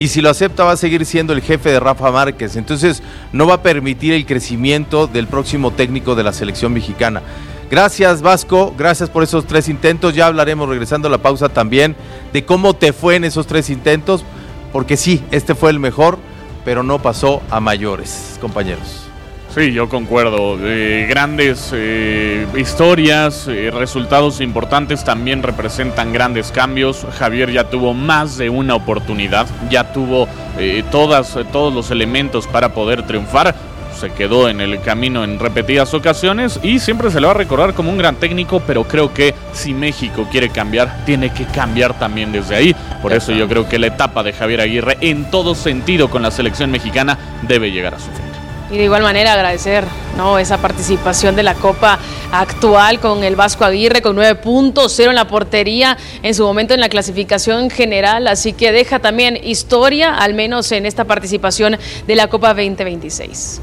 Y si lo acepta va a seguir siendo el jefe de Rafa Márquez, entonces no va a permitir el crecimiento del próximo técnico de la selección mexicana. Gracias, Vasco, gracias por esos 3 intentos, ya hablaremos regresando a la pausa también de cómo te fue en esos 3 intentos, porque sí, este fue el mejor, pero no pasó a mayores, compañeros. Sí, yo concuerdo. Grandes historias, resultados importantes también representan grandes cambios. Javier ya tuvo más de una oportunidad, ya tuvo todos los elementos para poder triunfar. Se quedó en el camino en repetidas ocasiones y siempre se le va a recordar como un gran técnico, pero creo que si México quiere cambiar, tiene que cambiar también desde ahí. Por eso yo creo que la etapa de Javier Aguirre, en todo sentido con la selección mexicana, debe llegar a su fin. Y de igual manera agradecer, ¿no?, esa participación de la Copa actual con el Vasco Aguirre con 9 puntos, 0 en la portería, en su momento en la clasificación general, así que deja también historia, al menos en esta participación de la Copa 2026.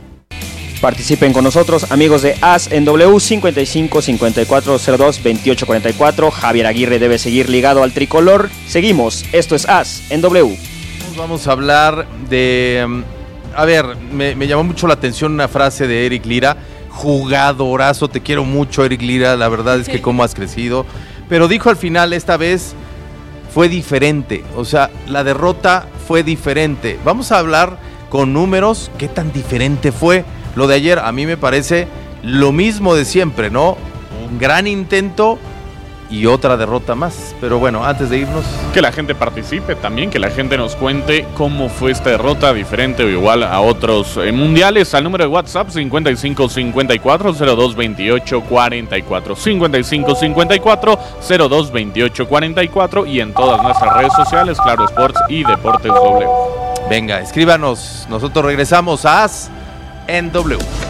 Participen con nosotros, amigos de AS en W 55 54 02 28 44. Javier Aguirre debe seguir ligado al tricolor. Seguimos, esto es AS en W. Vamos a hablar de... A ver, me llamó mucho la atención una frase de Eric Lira. Jugadorazo, te quiero mucho, Eric Lira, la verdad es que cómo has crecido. Pero dijo al final, esta vez fue diferente, o sea, la derrota fue diferente. Vamos a hablar con números, qué tan diferente fue. Lo de ayer a mí me parece lo mismo de siempre, ¿no? Un gran intento y otra derrota más. Pero bueno, antes de irnos... Que la gente participe también, que la gente nos cuente cómo fue esta derrota, diferente o igual a otros mundiales. Al número de WhatsApp 55 54 02 28 44. 55 54 02 28 44 y en todas nuestras redes sociales, Claro Sports y Deportes W. Venga, escríbanos. Nosotros regresamos a AS en W.